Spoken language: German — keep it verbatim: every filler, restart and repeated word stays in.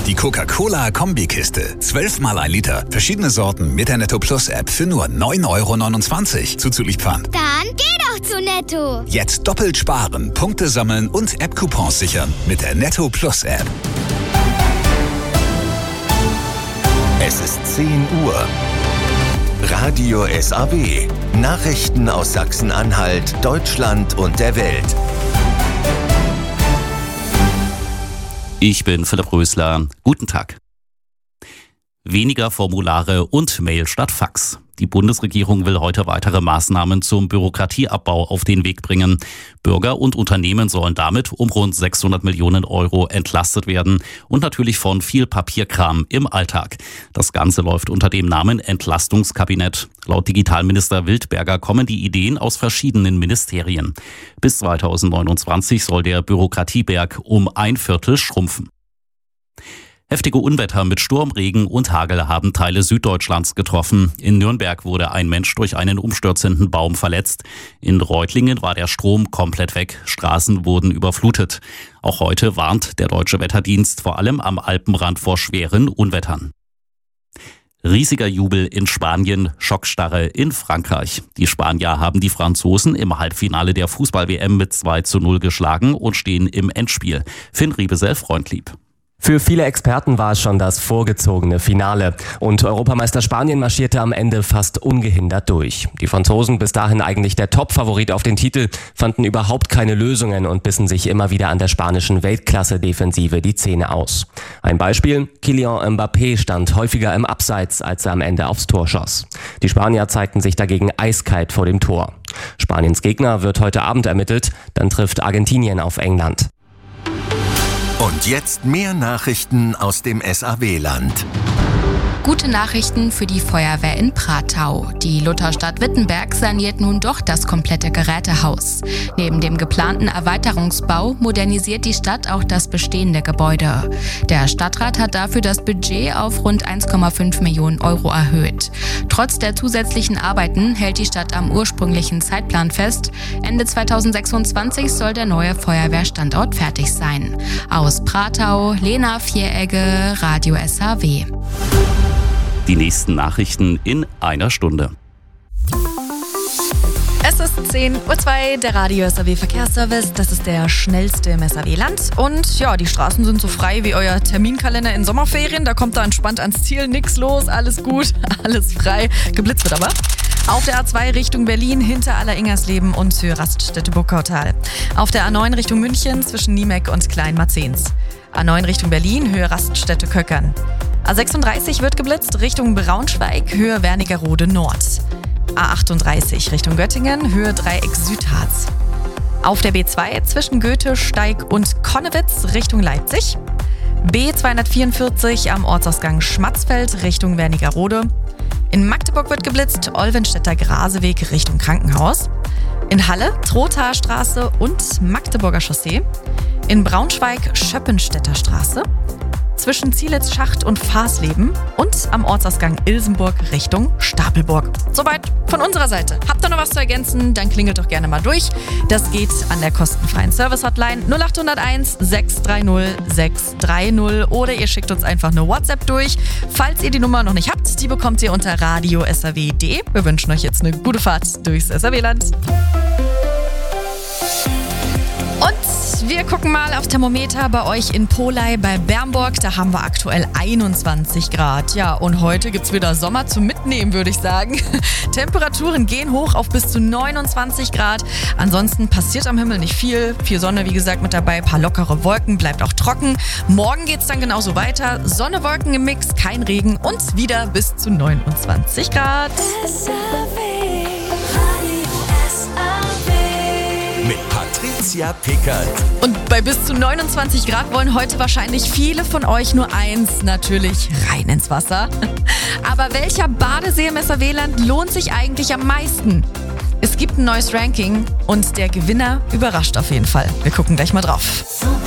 Die Coca-Cola-Kombikiste. zwölf mal ein Liter. Verschiedene Sorten mit der Netto Plus App für nur neun Euro neunundzwanzig. Zuzüglich Pfand. Dann geh doch zu Netto. Jetzt doppelt sparen, Punkte sammeln und App-Coupons sichern mit der Netto Plus App. Es ist zehn Uhr. Radio S A W. Nachrichten aus Sachsen-Anhalt, Deutschland und der Welt. Ich bin Philipp Rösler. Guten Tag. Weniger Formulare und Mail statt Fax. Die Bundesregierung will heute weitere Maßnahmen zum Bürokratieabbau auf den Weg bringen. Bürger und Unternehmen sollen damit um rund sechshundert Millionen Euro entlastet werden und natürlich von viel Papierkram im Alltag. Das Ganze läuft unter dem Namen Entlastungskabinett. Laut Digitalminister Wildberger kommen die Ideen aus verschiedenen Ministerien. Bis zweitausendneunundzwanzig soll der Bürokratieberg um ein Viertel schrumpfen. Heftige Unwetter mit Sturm, Regen und Hagel haben Teile Süddeutschlands getroffen. In Nürnberg wurde ein Mensch durch einen umstürzenden Baum verletzt. In Reutlingen war der Strom komplett weg. Straßen wurden überflutet. Auch heute warnt der Deutsche Wetterdienst vor allem am Alpenrand vor schweren Unwettern. Riesiger Jubel in Spanien, Schockstarre in Frankreich. Die Spanier haben die Franzosen im Halbfinale der Fußball-W M mit zwei zu null geschlagen und stehen im Endspiel. Finn Riebesell, Freundlieb. Für viele Experten war es schon das vorgezogene Finale. Und Europameister Spanien marschierte am Ende fast ungehindert durch. Die Franzosen, bis dahin eigentlich der Top-Favorit auf den Titel, fanden überhaupt keine Lösungen und bissen sich immer wieder an der spanischen Weltklasse-Defensive die Zähne aus. Ein Beispiel: Kylian Mbappé stand häufiger im Abseits, als er am Ende aufs Tor schoss. Die Spanier zeigten sich dagegen eiskalt vor dem Tor. Spaniens Gegner wird heute Abend ermittelt, dann trifft Argentinien auf England. Und jetzt mehr Nachrichten aus dem S A W-Land. Gute Nachrichten für die Feuerwehr in Pratau. Die Lutherstadt Wittenberg saniert nun doch das komplette Gerätehaus. Neben dem geplanten Erweiterungsbau modernisiert die Stadt auch das bestehende Gebäude. Der Stadtrat hat dafür das Budget auf rund eins Komma fünf Millionen Euro erhöht. Trotz der zusätzlichen Arbeiten hält die Stadt am ursprünglichen Zeitplan fest. Ende zweitausendsechsundzwanzig soll der neue Feuerwehrstandort fertig sein. Aus Pratau, Lena Vieregge, Radio S A W. Die nächsten Nachrichten in einer Stunde. Es ist zehn Uhr zwei, der Radio S A W Verkehrsservice. Das ist der schnellste im S A W-Land. Und ja, die Straßen sind so frei wie euer Terminkalender in Sommerferien. Da kommt da entspannt ans Ziel, nix los, alles gut, alles frei. Geblitzt wird aber. Auf der A zwei Richtung Berlin hinter Aller-Ingersleben und für Raststätte-Burgkautal. Auf der A neun Richtung München zwischen Niemek und Kleinmarzens. A neun Richtung Berlin, Höhe Raststätte-Köckern. A sechsunddreißig wird geblitzt Richtung Braunschweig, Höhe Wernigerode Nord. A achtunddreißig Richtung Göttingen, Höhe Dreieck Südharz. Auf der B zwei zwischen Goethe, Steig und Konnewitz Richtung Leipzig. B zweihundertvierundvierzig am Ortsausgang Schmatzfeld Richtung Wernigerode. In Magdeburg wird geblitzt Olvenstädter Graseweg Richtung Krankenhaus. In Halle Trothaer Straße und Magdeburger Chaussee. In Braunschweig Schöppenstädter Straße. Zwischen Zielitz-Schacht und Fahrsleben und am Ortsausgang Ilsenburg Richtung Stapelburg. Soweit von unserer Seite. Habt ihr noch was zu ergänzen? Dann klingelt doch gerne mal durch. Das geht an der kostenfreien Service-Hotline null acht null eins sechs drei null sechs drei null oder ihr schickt uns einfach eine WhatsApp durch. Falls ihr die Nummer noch nicht habt, die bekommt ihr unter radio s a w punkt d e. Wir wünschen euch jetzt eine gute Fahrt durchs S A W-Land. Und wir gucken mal aufs Thermometer bei euch in Polei bei Bernburg. Da haben wir aktuell einundzwanzig Grad. Ja, und heute gibt's wieder Sommer zum Mitnehmen, würde ich sagen. Temperaturen gehen hoch auf bis zu neunundzwanzig Grad. Ansonsten passiert am Himmel nicht viel. Viel Sonne, wie gesagt, mit dabei. Ein paar lockere Wolken, bleibt auch trocken. Morgen geht's dann genauso weiter. Sonne, Wolken im Mix, kein Regen und wieder bis zu neunundzwanzig Grad. Mit Patricia Pickert. Und bei bis zu neunundzwanzig Grad wollen heute wahrscheinlich viele von euch nur eins, natürlich rein ins Wasser. Aber welcher Badesee im S A W-Land lohnt sich eigentlich am meisten? Es gibt ein neues Ranking und der Gewinner überrascht auf jeden Fall. Wir gucken gleich mal drauf.